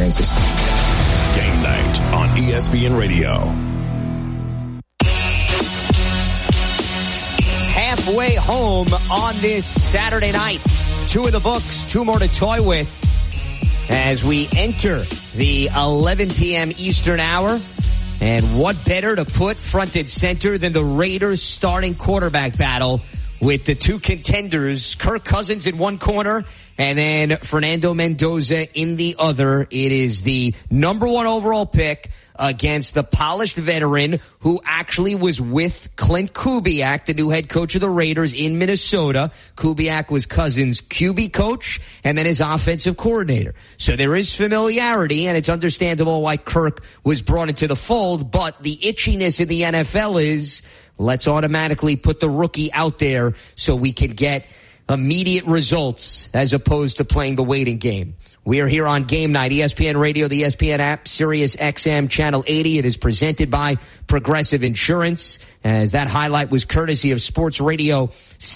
experiences. Game night on ESPN Radio. Halfway home on this Saturday night. 2 in the books, 2 more to toy with as we enter the 11 p.m. Eastern hour. And what better to put front and center than the Raiders starting quarterback battle with the 2 contenders, Kirk Cousins in one corner and then Fernando Mendoza in the other. It is the number 1 overall pick against the polished veteran who actually was with Clint Kubiak, the new head coach of the Raiders in Minnesota. Kubiak was Cousins' QB coach and then his offensive coordinator. So there is familiarity, and it's understandable why Kirk was brought into the fold, but the itchiness in the NFL is let's automatically put the rookie out there so we can get immediate results as opposed to playing the waiting game. We are here on Game Night, ESPN Radio, the ESPN app, Sirius XM Channel 80. It is presented by Progressive Insurance, as that highlight was courtesy of Sports Radio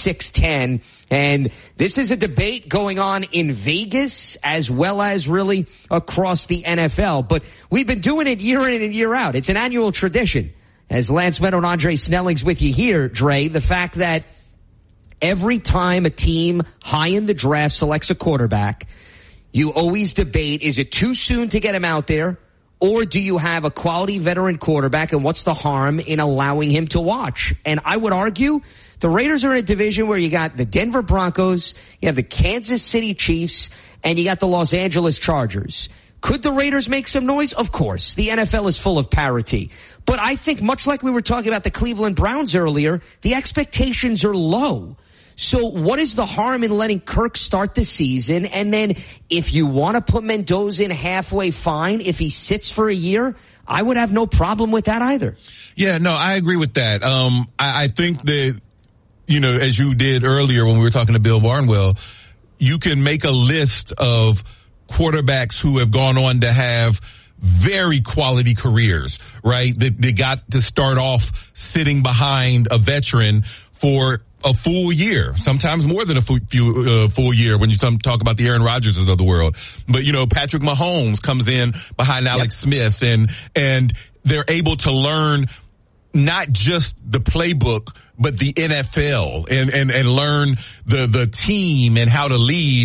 610. And this is a debate going on in Vegas as well as really across the NFL. But we've been doing it year in and year out. It's an annual tradition. As Lance Meadow and Andre Snelling's with you here, Dre, the fact that every time a team high in the draft selects a quarterback, you always debate, is it too soon to get him out there, or do you have a quality veteran quarterback, and what's the harm in allowing him to watch? And I would argue the Raiders are in a division where you got the Denver Broncos, you have the Kansas City Chiefs, and you got the Los Angeles Chargers. Could the Raiders make some noise? Of course. The NFL is full of parity. But I think much like we were talking about the Cleveland Browns earlier, the expectations are low. So what is the harm in letting Kirk start the season? And then if you want to put Mendoza in halfway, fine. If he sits for a year, I would have no problem with that either. Yeah, no, I agree with that. I think that, you know, as you did earlier when we were talking to Bill Barnwell, you can make a list of quarterbacks who have gone on to have very quality careers, right? They got to start off sitting behind a veteran for a full year, sometimes more than a full year when you talk about the Aaron Rodgerses of the world. But, you know, Patrick Mahomes comes in behind Alex Smith and they're able to learn not just the playbook, but the NFL and learn the team and how to lead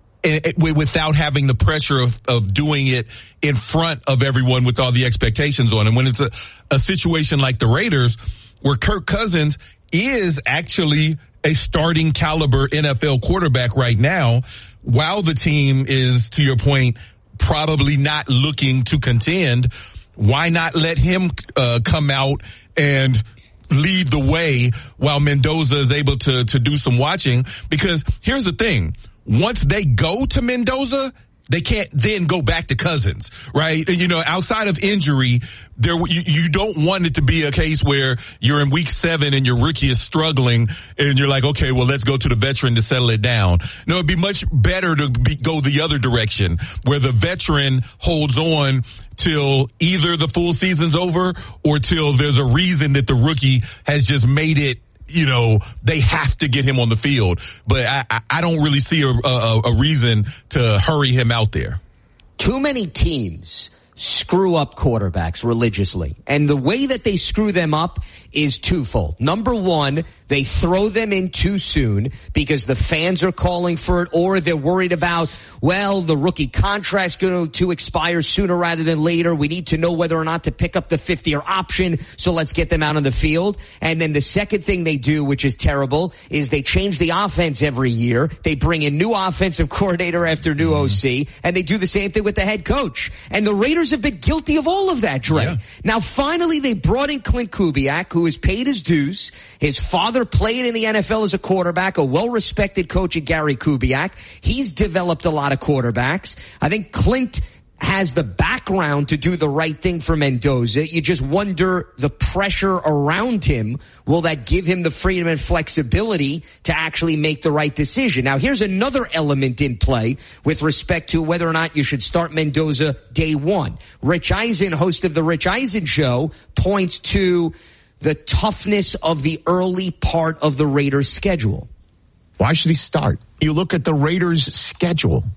without having the pressure of doing it in front of everyone with all the expectations on. And when it's a situation like the Raiders where Kirk Cousins is actually a starting caliber NFL quarterback right now, while the team is, to your point, probably not looking to contend, why not let him come out and lead the way while Mendoza is able to do some watching? Because here's the thing. Once they go to Mendoza, they can't then go back to Cousins, right? You know, outside of injury, you don't want it to be a case where you're in week 7 and your rookie is struggling and you're like, okay, well, let's go to the veteran to settle it down. No, it'd be much better to go the other direction where the veteran holds on till either the full season's over or till there's a reason that the rookie has just made it, you know, they have to get him on the field. But I don't really see a reason to hurry him out there. Too many teams screw up quarterbacks religiously. And the way that they screw them up is twofold. Number one, they throw them in too soon because the fans are calling for it, or they're worried about, well, the rookie contract's going to expire sooner rather than later. We need to know whether or not to pick up the 5th-year option, so let's get them out on the field. And then the second thing they do, which is terrible, is they change the offense every year. They bring in new offensive coordinator after new OC, and they do the same thing with the head coach. And the Raiders have been guilty of all of that, Dre. Yeah. Now, finally, they brought in Clint Kubiak, who has paid his dues. His father played in the NFL as a quarterback, a well-respected coach at Gary Kubiak. He's developed a lot of quarterbacks. I think Clint has the background to do the right thing for Mendoza. You just wonder the pressure around him. Will that give him the freedom and flexibility to actually make the right decision? Now, here's another element in play with respect to whether or not you should start Mendoza day one. Rich Eisen, host of the Rich Eisen Show, points to the toughness of the early part of the Raiders' schedule. Why should he start? You look at the Raiders' schedule.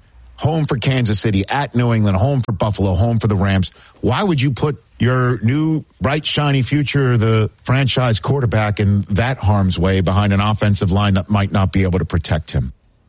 home for Kansas City, at New England, home for Buffalo, home for the Rams. Why would you put your new bright, shiny future, the franchise quarterback, in that harm's way behind an offensive line that might not be able to protect him?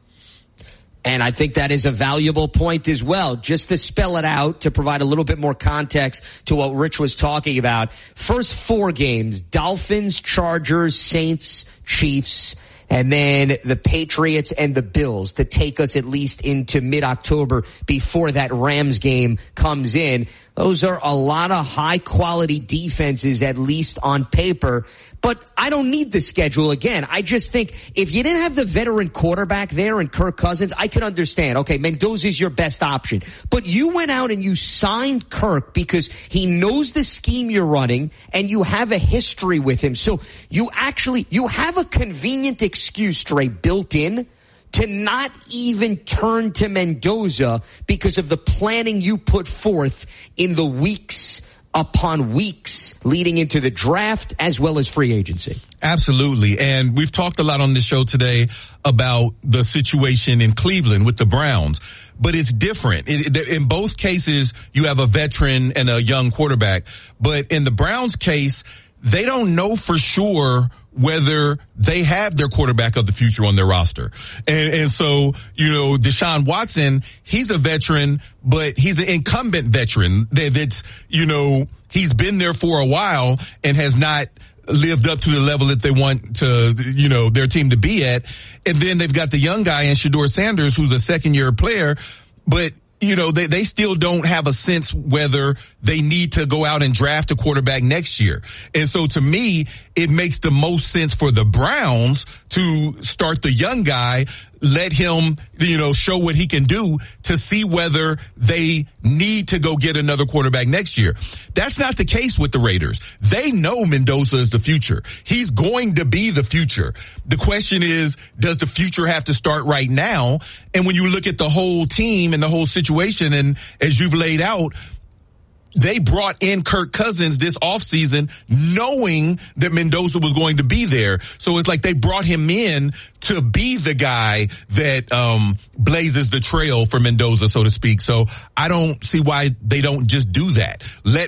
And I think that is a valuable point as well. Just to spell it out, to provide a little bit more context to what Rich was talking about. First 4 games, Dolphins, Chargers, Saints, Chiefs, and then the Patriots and the Bills to take us at least into mid-October before that Rams game comes in. Those are a lot of high-quality defenses, at least on paper. But I don't need the schedule again. I just think if you didn't have the veteran quarterback there in Kirk Cousins, I could understand. Okay, Mendoza's your best option. But you went out and you signed Kirk because he knows the scheme you're running and you have a history with him. So you have a convenient excuse, Dre, built in to not even turn to Mendoza because of the planning you put forth in the weeks upon weeks leading into the draft as well as free agency. Absolutely. And we've talked a lot on this show today about the situation in Cleveland with the Browns, but it's different. In both cases, you have a veteran and a young quarterback, but in the Browns case, they don't know for sure whether they have their quarterback of the future on their roster. And so, Deshaun Watson, he's a veteran, but he's an incumbent veteran that's, he's been there for a while and has not lived up to the level that they want to, their team to be at. And then they've got the young guy in Shedeur Sanders, who's a second-year player, but they still don't have a sense whether they need to go out and draft a quarterback next year. And so to me, it makes the most sense for the Browns to start the young guy, let him, show what he can do to see whether they need to go get another quarterback next year. That's not the case with the Raiders. They know Mendoza is the future. He's going to be the future. The question is, does the future have to start right now? And when you look at the whole team and the whole situation, and as you've laid out, they brought in Kirk Cousins this offseason knowing that Mendoza was going to be there. So it's like they brought him in to be the guy that blazes the trail for Mendoza, so to speak. So I don't see why they don't just do that. Let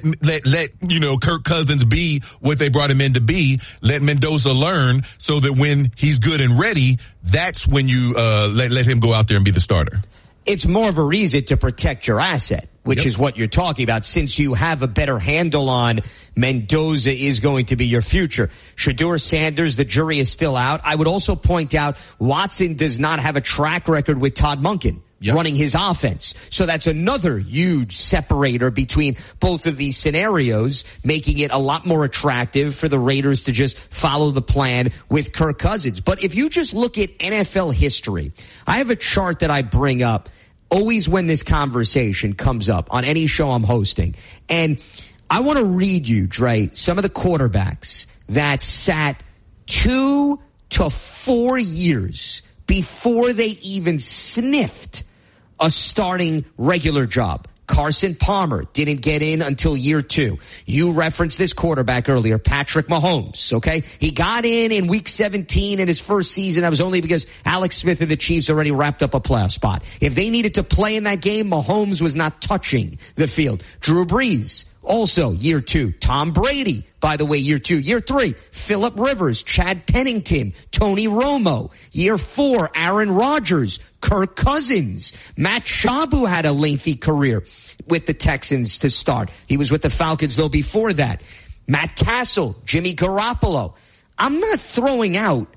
Kirk Cousins be what they brought him in to be. Let Mendoza learn so that when he's good and ready, that's when you let him go out there and be the starter. It's more of a reason to protect your asset, which is what you're talking about, since you have a better handle on Mendoza is going to be your future. Shedeur Sanders, the jury is still out. I would also point out Watson does not have a track record with Todd Monken running his offense. So that's another huge separator between both of these scenarios, making it a lot more attractive for the Raiders to just follow the plan with Kirk Cousins. But if you just look at NFL history, I have a chart that I bring up always when this conversation comes up on any show I'm hosting. And I want to read you, Dre, some of the quarterbacks that sat 2 to 4 years before they even sniffed a starting regular job. Carson Palmer didn't get in until year 2. You referenced this quarterback earlier, Patrick Mahomes, okay? He got in week 17 in his first season. That was only because Alex Smith and the Chiefs already wrapped up a playoff spot. If they needed to play in that game, Mahomes was not touching the field. Drew Brees, also year 2. Tom Brady, by the way, year 2. Year 3, Phillip Rivers, Chad Pennington, Tony Romo. Year 4, Aaron Rodgers, Kirk Cousins. Matt Schaub, who had a lengthy career with the Texans to start. He was with the Falcons, though, before that. Matt Castle, Jimmy Garoppolo. I'm not throwing out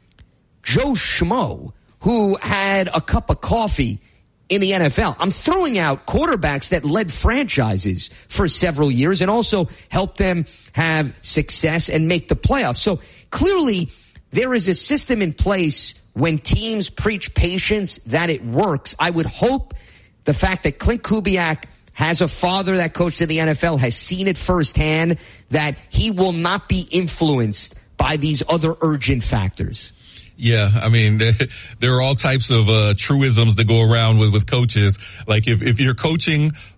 Joe Schmo, who had a cup of coffee in the NFL. I'm throwing out quarterbacks that led franchises for several years and also helped them have success and make the playoffs. So clearly there is a system in place when teams preach patience that it works. I would hope the fact that Clint Kubiak has a father that coached in the NFL, has seen it firsthand, that he will not be influenced by these other urgent factors. Yeah, I mean, there are all types of truisms that go around with coaches. Like if you're coaching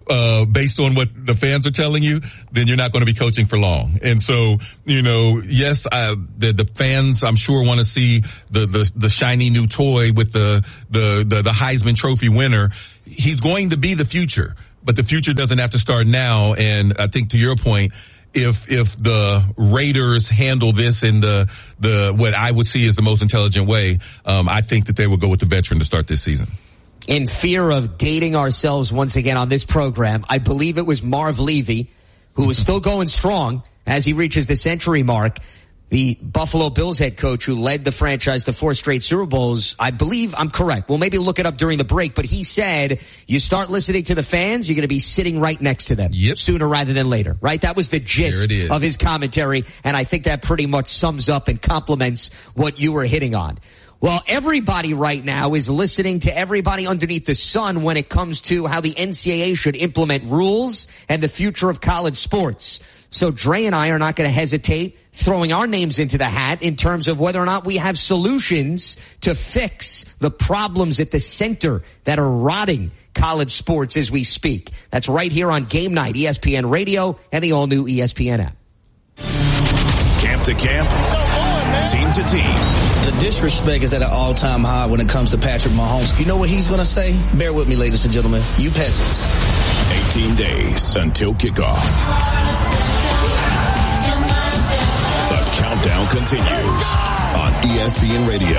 based on what the fans are telling you, then you're not going to be coaching for long. And so, yes, the fans, I'm sure, want to see the shiny new toy with the Heisman Trophy winner. He's going to be the future, but the future doesn't have to start now. And I think, to your point, if the Raiders handle this in the what I would see as the most intelligent way, I think that they will go with the veteran to start this season. In fear of dating ourselves once again on this program, I believe it was Marv Levy, who is still going strong as he reaches the century mark. The Buffalo Bills head coach who led the franchise to 4 straight Super Bowls. I believe I'm correct. We'll maybe look it up during the break, but he said you start listening to the fans, you're going to be sitting right next to them sooner rather than later, right? That was the gist of his commentary, and I think that pretty much sums up and complements what you were hitting on. Well, everybody right now is listening to everybody underneath the sun when it comes to how the NCAA should implement rules and the future of college sports. So Dre and I are not going to hesitate throwing our names into the hat in terms of whether or not we have solutions to fix the problems at the center that are rotting college sports as we speak. That's right here on Game Night, ESPN Radio, and the all-new ESPN app. Camp to camp, team to team. The disrespect is at an all-time high when it comes to Patrick Mahomes. You know what he's going to say? Bear with me, ladies and gentlemen. You peasants. 18 days until kickoff. The countdown continues on ESPN Radio.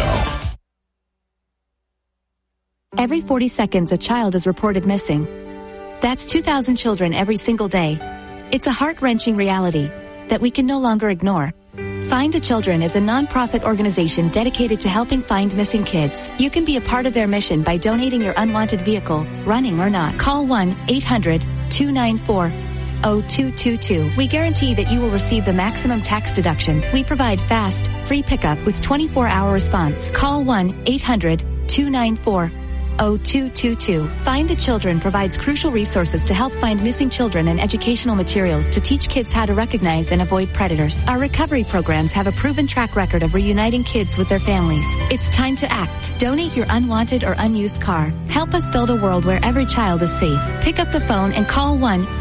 Every 40 seconds, a child is reported missing. That's 2,000 children every single day. It's a heart-wrenching reality that we can no longer ignore. Find the Children is a non-profit organization dedicated to helping find missing kids. You can be a part of their mission by donating your unwanted vehicle, running or not. Call 1-800-294-0222. We guarantee that you will receive the maximum tax deduction. We provide fast, free pickup with 24-hour response. Call 1-800-294-0222. Find the Children provides crucial resources to help find missing children and educational materials to teach kids how to recognize and avoid predators. Our recovery programs have a proven track record of reuniting kids with their families. It's time to act. Donate your unwanted or unused car. Help us build a world where every child is safe. Pick up the phone and call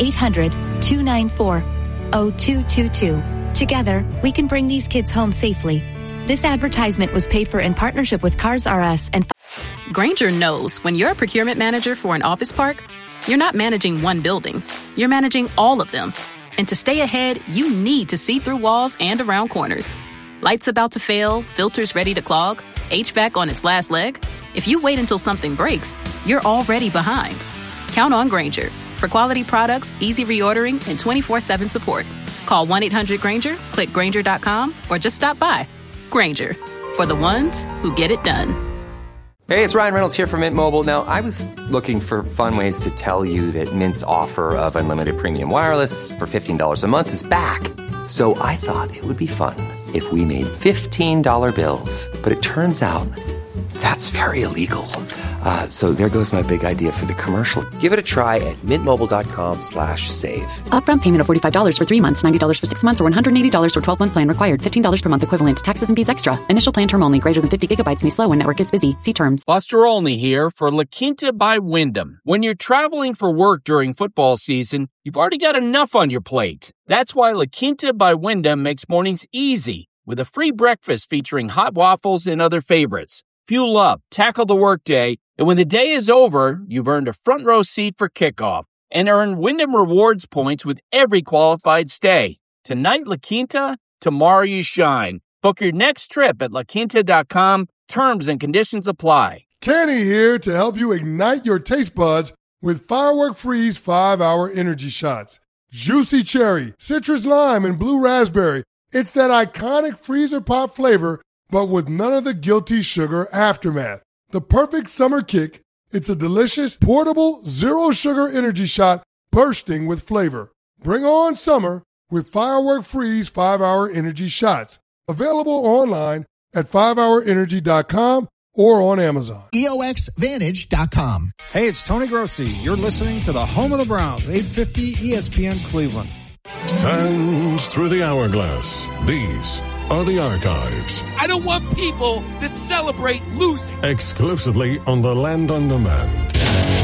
1-800-294-0222. Together, we can bring these kids home safely. This advertisement was paid for in partnership with Cars R Us and Grainger knows when you're a procurement manager for an office park, you're not managing one building, you're managing all of them. And to stay ahead, you need to see through walls and around corners. Lights about to fail, filters ready to clog, HVAC on its last leg. If you wait until something breaks, you're already behind. Count on Grainger for quality products, easy reordering, and 24/7 support. Call 1-800-GRAINGER, click Grainger.com, or just stop by. Grainger, for the ones who get it done. Hey, it's Ryan Reynolds here from Mint Mobile. Now, I was looking for fun ways to tell you that Mint's offer of unlimited premium wireless for $15 a month is back. So I thought it would be fun if we made $15 bills. But it turns out that's very illegal. So there goes my big idea for the commercial. Give it a try at mintmobile.com/save. Upfront payment of $45 for 3 months, $90 for 6 months, or $180 for 12-month plan required. $15 per month equivalent. Taxes and fees extra. Initial plan term only. Greater than 50 gigabytes may slow when network is busy. See terms. Buster Olney here for La Quinta by Wyndham. When you're traveling for work during football season, you've already got enough on your plate. That's why La Quinta by Wyndham makes mornings easy with a free breakfast featuring hot waffles and other favorites. Fuel up, tackle the workday, and when the day is over, you've earned a front row seat for kickoff and earn Wyndham Rewards points with every qualified stay. Tonight, La Quinta, tomorrow you shine. Book your next trip at laquinta.com. Terms and conditions apply. Kenny here to help you ignite your taste buds with Firework Freeze 5-Hour Energy Shots. Juicy cherry, citrus lime, and blue raspberry. It's that iconic freezer pop flavor, but with none of the guilty sugar aftermath. The perfect summer kick, it's a delicious, portable, zero-sugar energy shot bursting with flavor. Bring on summer with Firework Freeze 5-Hour Energy Shots. Available online at 5hourenergy.com or on Amazon. EOXVantage.com. Hey, it's Tony Grossi. You're listening to the home of the Browns, 850 ESPN Cleveland. Sands through the hourglass. These are the archives. I don't want people that celebrate losing. Exclusively on the Land on Demand.